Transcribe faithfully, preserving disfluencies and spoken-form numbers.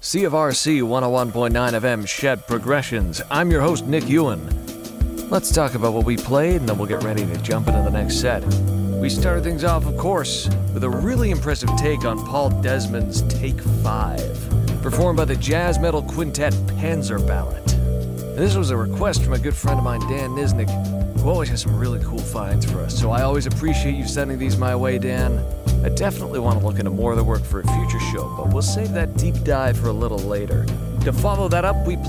C of R C one oh one point nine F M Shed Progressions. I'm your host, Nick Ewan. Let's talk about what we played, and then we'll get ready to jump into the next set. We started things off, of course, with a really impressive take on Paul Desmond's Take Five, performed by the jazz metal quintet Panzer Ballad. And this was a request from a good friend of mine, Dan Nisnik, who always has some really cool finds for us, so I always appreciate you sending these my way, Dan. I definitely want to look into more of the work for a future show, but we'll save that deep dive for a little later. To follow that up, we